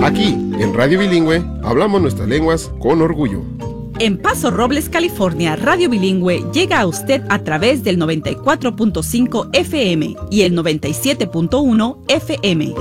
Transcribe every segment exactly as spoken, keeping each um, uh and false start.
Aquí, en Radio Bilingüe, hablamos nuestras lenguas con orgullo. En Paso Robles, California, Radio Bilingüe llega a usted a través del noventa y cuatro punto cinco F M y el noventa y siete punto uno F M.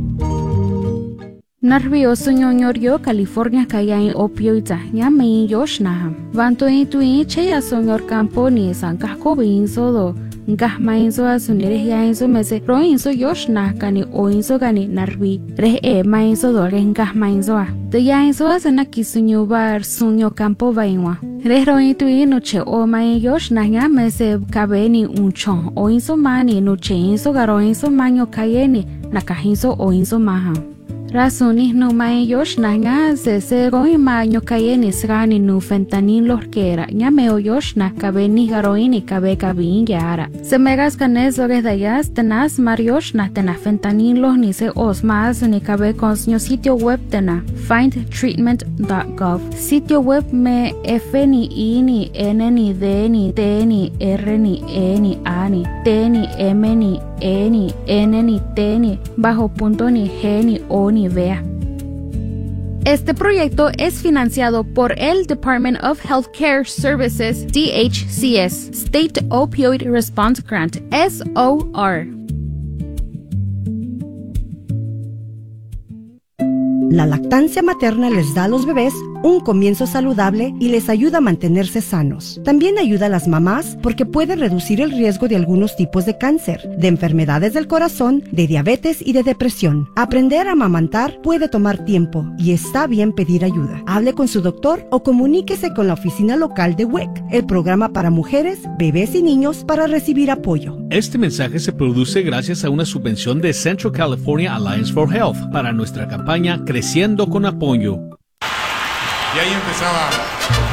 Nervioso ñoñorio California kaya en opioida nyame yoshna vanto intui cheya sonyor campo ni sankah ko binso do ngah mainso asunere ya inso mese ro inso yoshna kani o inso kani narvi re e mainso do re ngah mainso a de ya inso asana kisunyo bar sunyo campo vainwa re ro intui no che o mai yoshna nya mese kabeni unchon o inso mani no che inso garo inso manyo kayeni nakahinso o inso maha Rasuni no mai yoshna nga se se goi ma nyokayeni srani nu fentanin lorkera nya meo yoshna kabeni garoini kabe kabin yara se megas kanes ores dayas tenas marioshna tena fentanin los ni se osmas ni kabe con sitio web tena find treatment dot gov sitio web me f ni i ni n ni d ni t ni r ni e ni a ni t ni m ni e ni n ni t ni bajo punto ni g ni o ni vea. Este proyecto es financiado por el Department of Healthcare Services, D H C S, State Opioid Response Grant, S O R. La lactancia materna les da a los bebés un comienzo saludable y les ayuda a mantenerse sanos. También ayuda a las mamás porque puede reducir el riesgo de algunos tipos de cáncer, de enfermedades del corazón, de diabetes y de depresión. Aprender a amamantar puede tomar tiempo y está bien pedir ayuda. Hable con su doctor o comuníquese con la oficina local de W E C, el programa para mujeres, bebés y niños para recibir apoyo. Este mensaje se produce gracias a una subvención de Central California Alliance for Health para nuestra campaña Creciendo con Apoyo. Y ahí empezaba